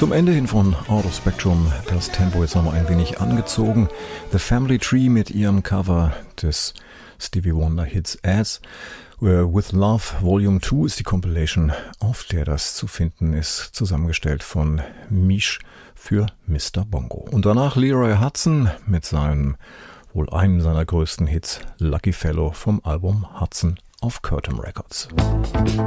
Zum Ende hin von Out of Spectrum das Tempo jetzt nochmal ein wenig angezogen. The Family Tree mit ihrem Cover des Stevie Wonder Hits As With Love Volume 2 ist die Compilation, auf der das zu finden ist, zusammengestellt von Misch für Mr. Bongo. Und danach Leroy Hudson mit seinem, wohl einem seiner größten Hits, Lucky Fellow vom Album Hudson auf Curtom Records.